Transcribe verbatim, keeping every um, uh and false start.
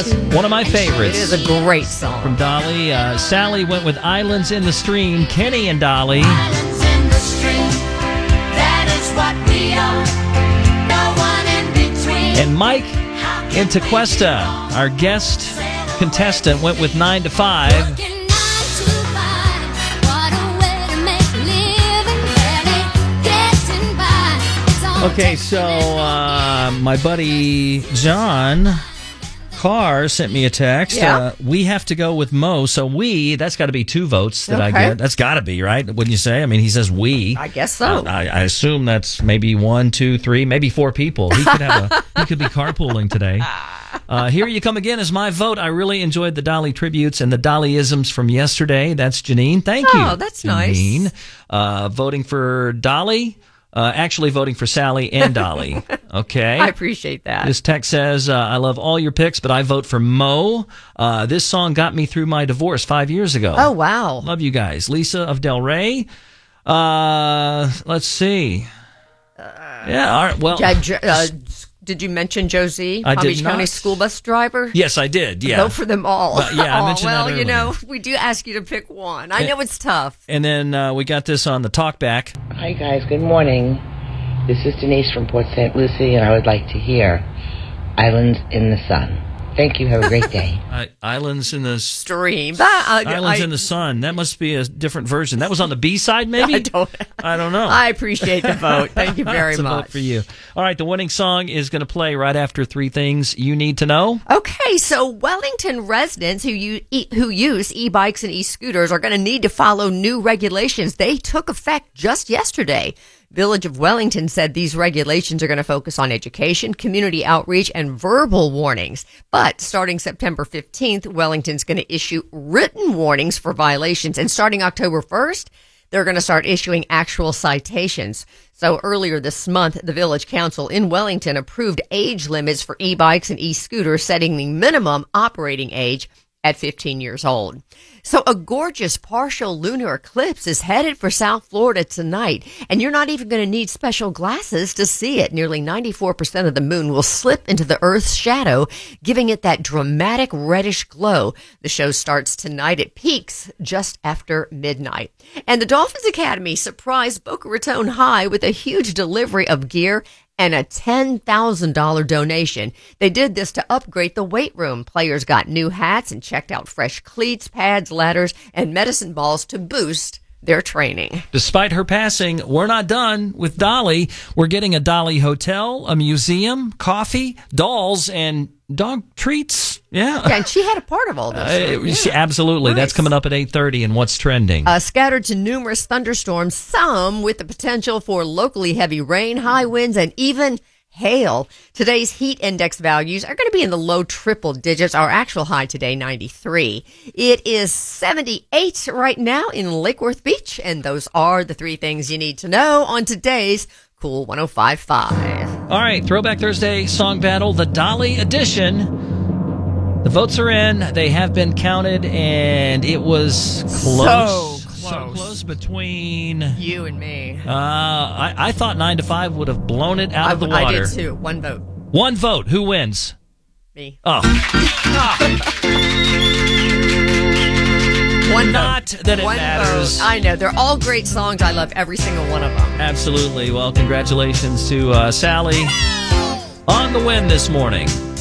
That's one of my favorites. It is a great song. From Dolly. Uh, Sally went with Islands in the Stream. Kenny and Dolly. Islands in the stream, that is what we are. No one in between. And Mike in Tequesta, our guest contestant, went with nine to five. Okay, so uh, my buddy John Carr sent me a text. Yeah. Uh, we have to go with Mo. So we, that's got to be two votes that I Okay. get. That's got to be, right? Wouldn't you say? I mean, he says we. I guess so. I, I assume that's maybe one, two, three, maybe four people. He could have a, he could be carpooling today. Uh, here you come again is my vote. I really enjoyed the Dolly tributes and the Dolly-isms from yesterday. That's Janine. Thank you. Oh, that's nice. Janine. Uh, voting for Dolly. Uh, actually voting for Sally and Dolly. Okay. I appreciate that. This text says, uh, I love all your picks, but I vote for Mo. Uh, this song got me through my divorce five years ago. Oh, wow. Love you guys. Lisa of Del Rey. Uh, let's see. Yeah, all right. Well, Yeah, Jo- uh, did you mention Josie, I Palm did Beach County not. school bus driver? yes, I did. Yeah. Vote for them all. Well, yeah, I Oh, mentioned that well, you know, earlier. we do ask you to pick one. I know it's tough. And then uh, we got this on the talkback. Hi, guys. Good morning. This is Denise from Port Saint Lucie, and I would like to hear Islands in the Sun. Thank you. Have a great day. Uh, Islands in the S- Stream. That, uh, Islands I, in the Sun. That must be a different version. That was on the B side, maybe. I don't. I don't know. I appreciate the vote. Thank you very That's a much. vote for you. All right, the winning song is going to play right after Three Things You Need to Know. Okay, so Wellington residents who you, e- who use e-bikes and e-scooters are going to need to follow new regulations. They took effect just yesterday. Village of Wellington said these regulations are going to focus on education, community outreach, and verbal warnings. But starting September fifteenth, Wellington's going to issue written warnings for violations. And starting October first, they're going to start issuing actual citations. So earlier this month, the Village Council in Wellington approved age limits for e-bikes and e-scooters, setting the minimum operating age at fifteen years old. So a gorgeous partial lunar eclipse is headed for South Florida tonight, and you're not even going to need special glasses to see it. Nearly ninety-four percent of the moon will slip into the Earth's shadow, giving it that dramatic reddish glow. The show starts tonight. It peaks just after midnight. And the Dolphins Academy surprised Boca Raton High with a huge delivery of gear and a ten thousand dollars donation. They did this to upgrade the weight room. Players got new hats and checked out fresh cleats, pads, ladders, and medicine balls to boost their training. Despite her passing, we're not done with Dolly. We're getting a Dolly hotel, a museum, coffee, dolls, and dog treats. Yeah. Yeah, and she had a part of all this. Uh, right? she- Yeah. absolutely. Nice. That's coming up at eight thirty and What's Trending. Uh, scattered to numerous thunderstorms, some with the potential for locally heavy rain, high winds, and even hail. Today's heat index values are going to be in the low triple digits. Our actual high today, ninety-three. It is seventy-eight right now in Lake Worth Beach, and those are the three things you need to know on today's Cool one oh five point five. All right, Throwback Thursday Song Battle, the Dolly edition. The votes are in. They have been counted, and it was close. So So close. close between... Uh, You and me. I, I thought nine to five would have blown it out I, of the I water. did too. One vote. One vote. Who wins? Me. Oh. One Not vote. that it One matters. vote. I know. They're all great songs. I love every single one of them. Absolutely. Well, congratulations to uh, Sally on the win this morning.